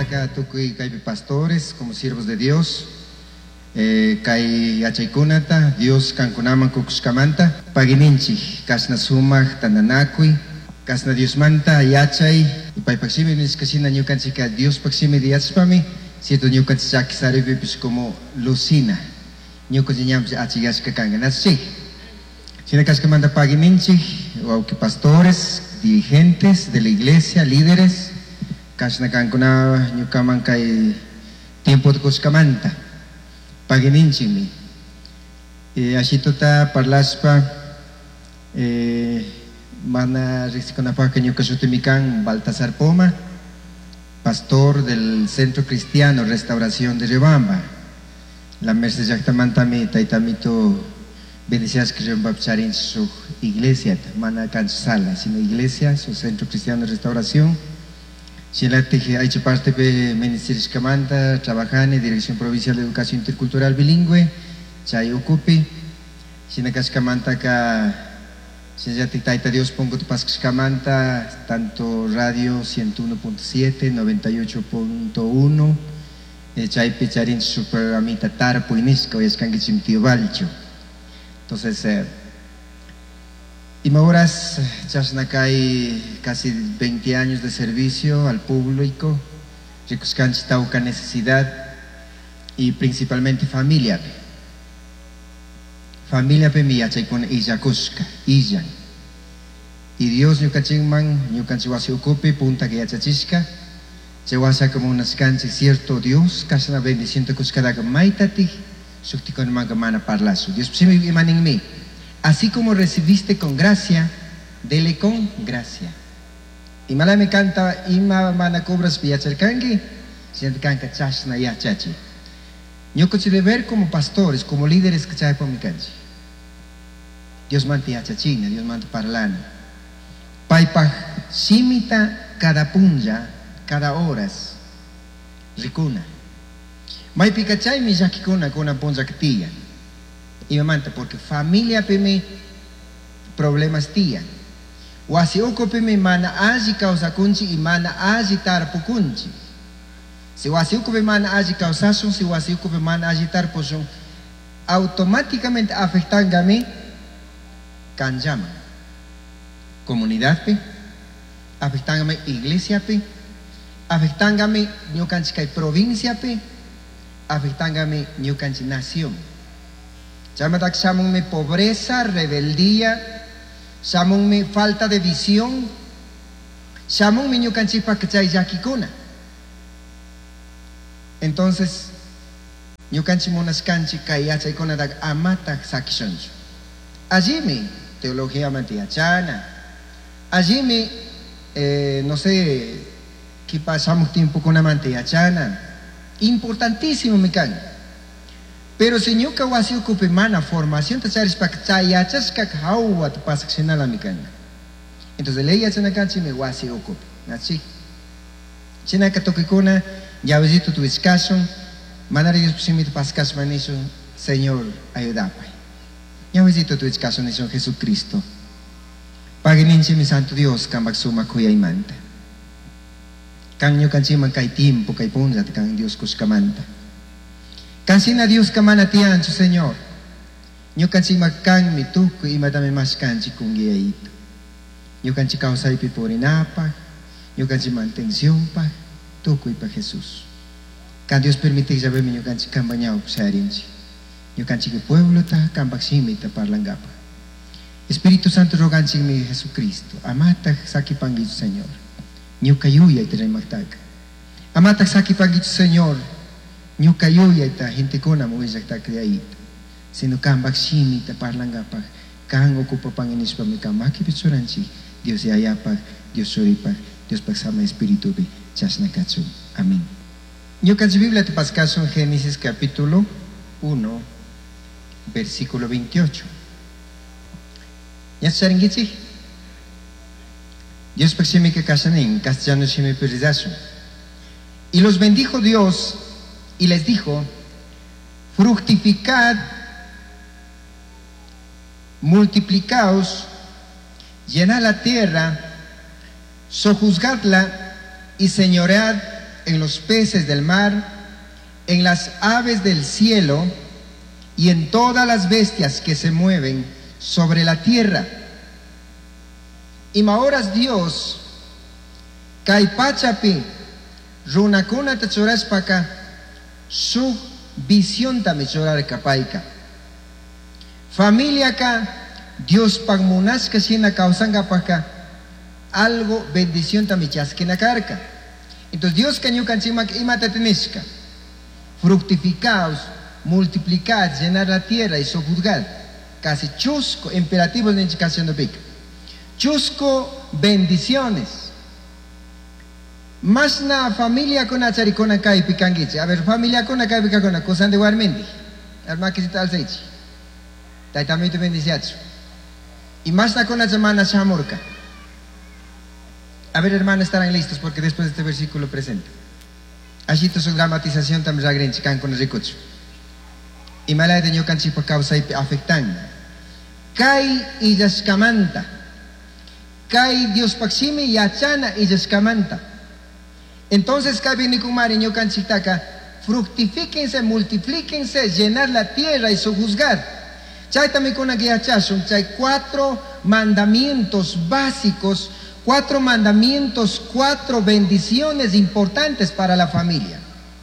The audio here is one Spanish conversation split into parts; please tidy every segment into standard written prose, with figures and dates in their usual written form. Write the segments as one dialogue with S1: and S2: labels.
S1: Paica tukuy kay pastores como siervos de Dios. Kay achaykunata Dios kankunaman kukuskamanta pagininchi kasna sumak tananakuy kasna Dios manta yachay paypaksimi niskasina ñukanchika Dios paksimi diachpami cierto ñukanchik chakisaripipis como Lucina ñukanchik ñampi achiyashka kanga nachik sina kaskamanta pagininchi wauki pastores dirigentes de la iglesia líderes kasna kankuna ñukaman kay tiempo kuskamanta pagininchimi ashitota parlaspa mana rixiconapaka ñukasutimikan Baltasar Poma, pastor del Centro Cristiano Restauración de Riobamba. La merced yactamantami taitamito bendiciones que Riobamba su iglesia, mana cansala, sino iglesia, su Centro Cristiano de Restauración. Si la teje hay parte de Ministerio Camanta, trabajando en Dirección Provincial de Educación Intercultural Bilingüe, chay ocupi, si na cascamanta ka si ya te Dios pongo tu pascamanta, tanto radio 101.7, 98.1, chay picharin su programita tarpo inisco y escanguichim tío Valcho. Entonces, y horas hay casi 20 años de servicio al público, recuscanchi tauca necesidad y principalmente familia. Familia pe mi achay con iyakuska, iyan. Y Dios ñukanchikman, ñukanchiwasi ocupe, punta que yachachisca, chewasa como unas canchas, cierto Dios, kasana bendición te kuskadaga maitati, suktikon mangamana parlasu. Dios psimi imanin mi. Así como recibiste con gracia, dele con gracia. Y mala me canta, ima mana cobras piachalkangi, siente canca chashna yachachi. Yo de ver como pastores, como líderes que chay por mi canchi. Dios manta yachachina, Dios manta parlana. Paipa simita cada punja, cada horas, ricuna. Mai picachay mi yakikuna con una punja que tía. Y me manta porque familia peme problemas tía. Wasi oko peme mana aji causa kunchi y mana aji tarpo kunchi. Si wasi oko peme mana aji causa son, si wasi oko peme mana aji tarpo son, automáticamente afectangame kanjama. Comunidad pe, afectangame iglesia pe, afectangame ñukanchi kay provincia pe, afectangame ñukanchi nación. Llamadaksamunme pobreza, rebeldía, llamunme falta de visión, llamunme ñukanchipa kachay yakikuna. Entonces, ñukanchi monaskanchi kayachaykuna dag amata sakishonchu. Allí mi teología mantiachana, allí mi, no sé, qué pasamos tiempo con la mantiachana, importantísimo mi can. Pero si ñuka wasi ocupe mana formación, tacharis pa chayachas kak hawa tu pasak sinala mikanga. Entonces leia chanakanchi me wasi ocupe. Nachi. Chinaka tokikuna, ya visito tu escaso, manari Dios pusimito pascas maniso, Señor, ayudapa. Ya visito tu escaso niso Jesucristo. Pagininchi mi santo Dios, kambak suma kuya imanta. Kang ñukanchi man kay tiempo, kay punza, kang Dios kuskamanta. Kansina Dios kamana tiancho, Señor. Yo kansi makan mi tuku y madame mas kansi kung giyaito. Yo kansi kausay piporinapa, yo kansi mantención pa, tuku y pa Jesús. Kan Dios permite que sabe mi yo kansi kambañao sarinchi. Yo kansi que pueblo ta kambaksimi ta parlangapa. Espíritu Santo rogansi mi Jesucristo, amata saki pangito Señor. Yo kayuya ite magtaga. Amata saki pangito Señor. Ñuka yoya ita gente kona mo isakta kriyaita. Sino kambak simi ta parlangapa. Kang okupa panginis pa mi kamaki pitsuranchi. Dios yayapa, Dios suripa, Dios pagsama espíritu bi. Chas na katsu. Amén. Ñuka sa Biblia te pascaso en Génesis capítulo 1, versículo 28. Ya saringichi. Dios pagsimi que kasanin, castellano simi peridazo. Y los bendijo Dios y les dijo, fructificad, multiplicaos, llenad la tierra, sojuzgadla y señoread en los peces del mar, en las aves del cielo y en todas las bestias que se mueven sobre la tierra. Y ahora Dios, Kaipachapi, runakuna tachoraspaka, su visión también chorar kapaika. Familia ka, Dios pagmunas que sina causanga paka, algo bendición también chaskina carca. Entonces Dios caño canchimak imatatenesca, fructificaos, multiplicad, llenar la tierra y sojuzgad. Casi chusco, imperativo de indicación de pica. Chusco bendiciones. Más na familia con acharicona kai picanguiche. A ver, familia con kai picacona, cosan de guarmendi. Arma que se tal seichi. Taitamito bendiciacho. Y más na con semana chamorca. A ver, hermanos, estarán listos porque después de este versículo presenta. Allí su dramatización también ragren chican con ricocho. Y malay de ñocan chipa causa y afectan. Kai y yaskamanta. Kai Dios paxime y achana y yaskamanta. Entonces, kai vinikumari ñocan chitaka, fructifíquense, multiplíquense, llenar la tierra y sojuzgar. Chay también con aquí achashun, chay 4 mandamientos básicos, 4 mandamientos, 4 bendiciones importantes para la familia.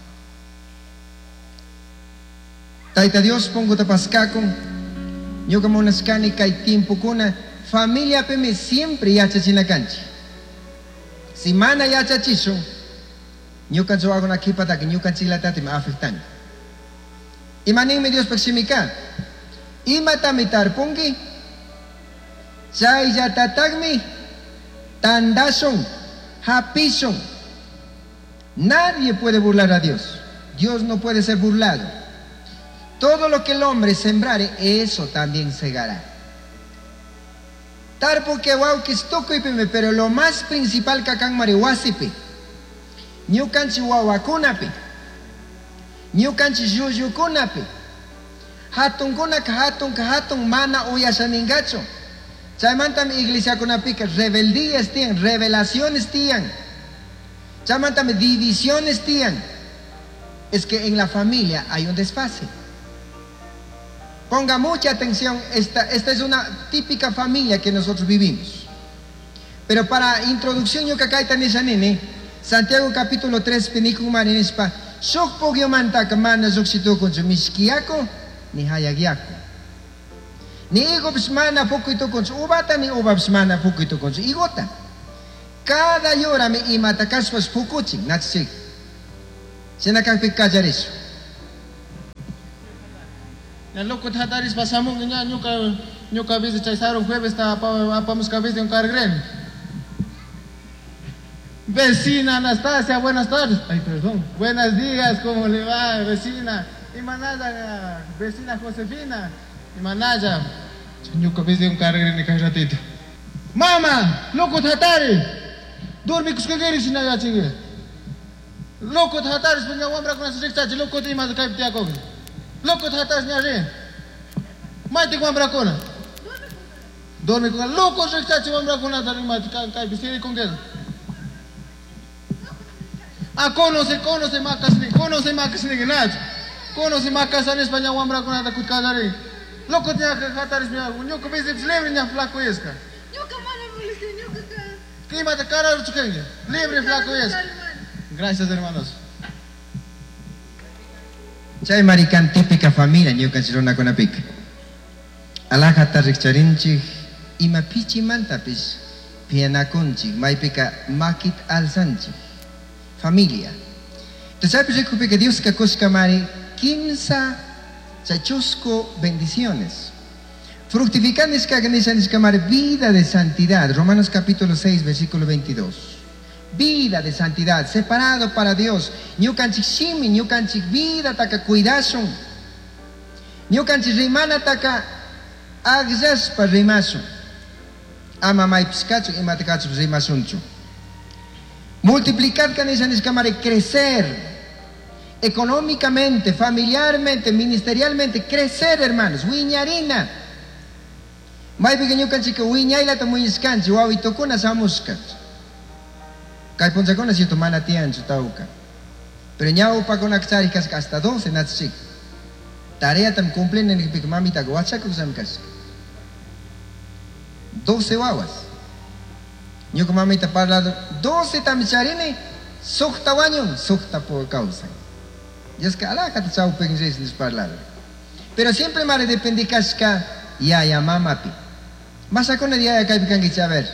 S1: Taita Dios pongo tapascacon, yo como una escánica y tiempo con una familia peme siempre yacha chinacanchi. Si mana yacha chiso, yo canso hago una kipata que yo canchi la tati me afectan. Y manime Dios paximica, y matamitar pongi, chay yatatagmi, tandason, hapison. Nadie puede burlar a Dios. Dios no puede ser burlado. Todo lo que el hombre sembrare, eso también segará. Tar porque wow que estoco y pime, pero lo más principal que acá en marihuasipe, ñu canchi wawakunape, ñu canchi yuyukunape, hatun kahatun mana uyasaningacho. Chamantam iglesia kunapica, rebeldías tienen, revelaciones tienen. Chamantam divisiones tienen. Es que en la familia hay un desfase. Ponga mucha atención, esta es una típica familia que nosotros vivimos. Pero para introducción yo que acá está nene, Santiago capítulo 3, penikumarenespa, sok pogyo manta kamana zoksito con su miskiako, ni hayagiako. Ni igopsmana poquito con su ubata, ni ubapsmana poquito con su igota. Cada llora me imatacaspas pukuchi, natsik. Senakakpik kajareso.
S2: Ya loco tataris pasamos niña ñuka vez chaisaron jueves está apamos cabeza de un cargren. Vecina Anastasia, buenas tardes. Ay, perdón. Buenos días, ¿cómo le va, vecina? Y manaya, vecina Josefina. Y manaya. Ñuka vez de un cargren y ratito. Mama, loco tatari. Dormi kuskegeri sina ya chingue. Loco tataris punya wambra kuna sejak loco ti mas kai ptia ko. Loco tatas nyare. Mati wambra kuna. Dormi kuna loco sejak wambra kuna dari mati kai bisiri con él. Ah, conoce macas ni ganach. Conoce macas en España wambra kuna da kutkadari. Loco tia taris mia, ñuka vez libre nya flaco esca.
S3: Ñuka mana moleste, ñuka ka.
S2: ¿Qué mata cara chukenge? Libre flaco esca. Gracias, hermanos.
S1: Chay marican típica familia, yo canchirona con apic. Alajata rixcharinchi, ima pichi mantapis, pianaconchi, maipika makit alsanchi. Familia. Entonces, ¿sabes que Dios que cosca mari, 15 chachusco bendiciones? Fructificantes que hagan escamar vida de santidad. Romanos capítulo 6, versículo 22. Vida de santidad, separado para Dios. Ñu canchik shimi, ñu canchik vida taka cuidasun. Ñu canchik rimana taka agzas pa rimasun. Ama mai piscacho y matakacho rimasuncho. Multiplicar canesan escamare, crecer económicamente, familiarmente, ministerialmente, crecer, hermanos. Wiñarina. Mai pequeño canchik wiñaila tamuy escanchi, wawito kuna samuscat. Kay ponsakona si tu mana tiyan su tauka. Pero ñao pa con akcharicas hasta 12 natsik. Tarea tam cumplen en el que mamita guacha que usam kas. 12 guaguas. Yo como mamita parlado 12 tam charine sokta wañon sokta por causa. Y es que alaja te chau penjes les parlado. Pero siempre mare depende casca ya mamapi. Más a con el ya que pican que saber.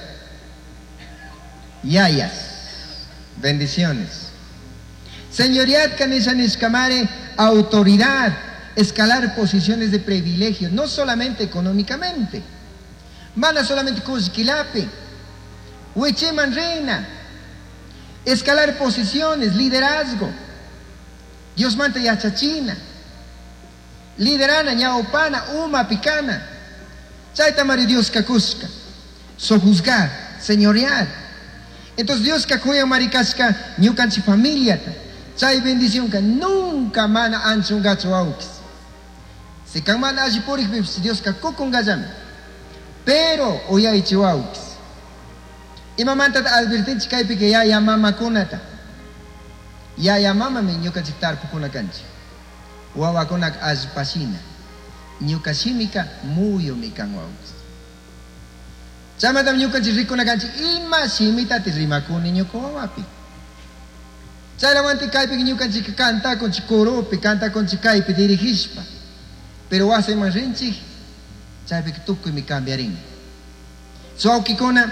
S1: Yayas. Bendiciones. Señoridad canisanis camare autoridad, escalar posiciones de privilegio, no solamente económicamente. Mana solamente cosquilape, huecheman reina, escalar posiciones, liderazgo. Dios manta yachachina, liderana, ñaopana, uma picana. Chaita mari Dios kakuska, sojuzgar, señorear. Entonces Dios kakuya maricasca, ñucanchi familia. Chay bendición que nunca mana ancho un gacho aukis. Si kan mana aji porik si Dios kakukun gazam. Pero oya ichi aukis. Y mamanta advertin chikaipi que ya mama kunata. Ya mama me ñuka chitar pukuna kanchi. Wawa kunak azpasina. Ñuka simika muyo mi kan aukis. Chamadam ñuka chirikuna kanchi ima simita tirimakuni ñuko wawapi. Chaylawanti kaypi ñukanchi canta con chikoropi, canta con chikaypi dirigishpa. Pero hace más rinchi, chaypi tukuy mi cambiarin. So aukikona,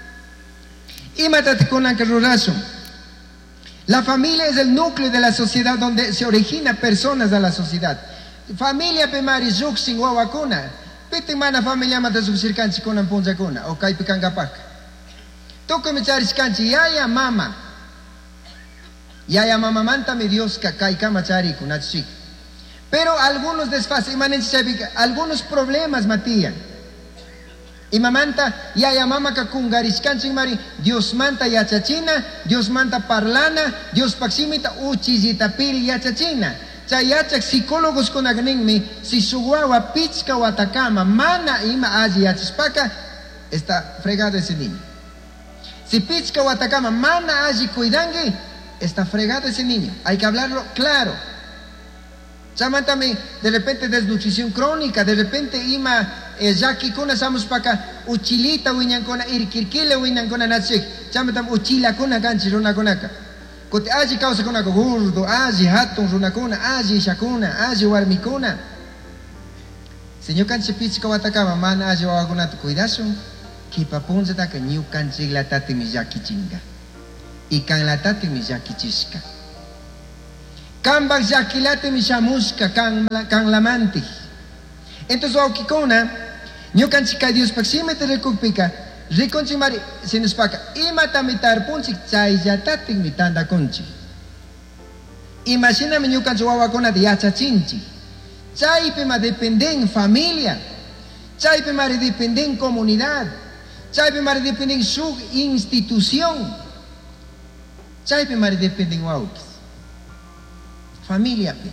S1: imatate que rurazo. La familia es el núcleo de la sociedad donde se originan personas de la sociedad. Familia pemari zuxin wawakuna. Piti mana familia mata zuxir kanchi konan punjakuna o kaypi kangapak. Tukuy mi charis kanchi yaya mama. Yaya mama manta mi Dios kai kama chari kunachik. Pero algunos desfases, algunos problemas matían. Y mamanta yaya mama kakungariskanchik mari Dios manta yachachina, Dios manta parlana, Dios paksimita uchisita piri yachachina. Chayachak psicólogos kunagninmi si suwawa pichka watakama mana ima aji yachispaka está fregado ese niño. Si pichka watakama mana aji cuidangi está fregado ese niño. Hay que hablarlo claro. Chamantame, de repente desnutrición crónica, de repente ima yaki kuna samos paka uchilita wiñan kuna irkirkile wiñan kuna natsik. Chamantam uchila kuna ganchi runa kunaka. Kote aji causa kuna gordo, aji hatun runa kuna, aji shakuna, aji warmikuna. Señor kanchi pichka watakama mana aji wawakuna tu cuidazo. Kipa ponza taka niu kanchi la tati mi yaki chinga. Y kan la tati mi yaki chisca. Kan bak yakilate mi shamuska, kan lamanti. Entonces, aukikona, nyo kan chika Dios paksime te rekupika, rikonchi mari sinuspaka, imata mitar punchik chay yatati mi tanda kunchi. Imagina mi nyo kan chuwawakona de yachachinchi. Chay pima dependen familia. Chay pima dependen comunidad. Chay pima dependen su institución. Chaype mari dependen waukis. Familia pe.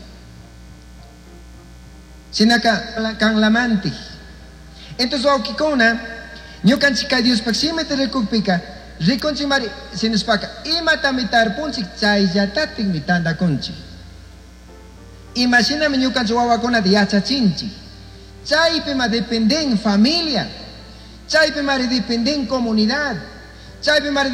S1: Sinaka kang lamanti. Entonces waukikona, ñukan chika Dios paksime te rekupika, rikonchi mari sinuspaka, imata mitar punchik chay yatatik mitanda kunchi. Imagina ñukan chuwawakona de yachachinchi. Chaype ma dependen familia. Chaype mari dependen comunidad. Chaype mari